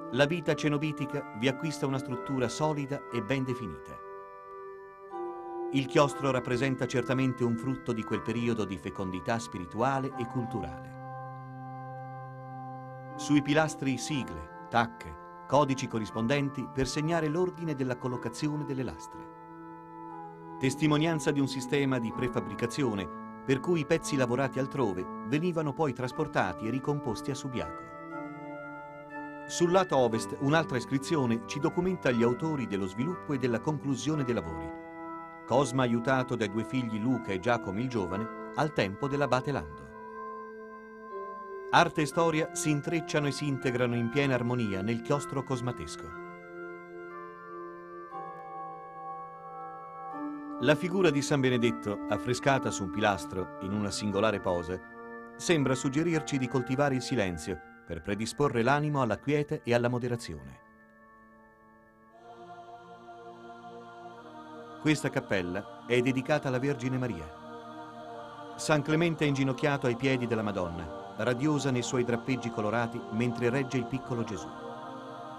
La vita cenobitica vi acquista una struttura solida e ben definita. Il chiostro rappresenta certamente un frutto di quel periodo di fecondità spirituale e culturale. Sui pilastri sigle, tacche, codici corrispondenti per segnare l'ordine della collocazione delle lastre. Testimonianza di un sistema di prefabbricazione per cui i pezzi lavorati altrove venivano poi trasportati e ricomposti a Subiaco. Sul lato ovest un'altra iscrizione ci documenta gli autori dello sviluppo e della conclusione dei lavori. Cosma aiutato dai due figli Luca e Giacomo il Giovane al tempo dell'abate Lando. Arte e storia si intrecciano e si integrano in piena armonia nel chiostro cosmatesco. La figura di San Benedetto, affrescata su un pilastro in una singolare posa, sembra suggerirci di coltivare il silenzio per predisporre l'animo alla quiete e alla moderazione. Questa cappella è dedicata alla Vergine Maria. San Clemente è inginocchiato ai piedi della Madonna, radiosa nei suoi drappeggi colorati mentre regge il piccolo Gesù.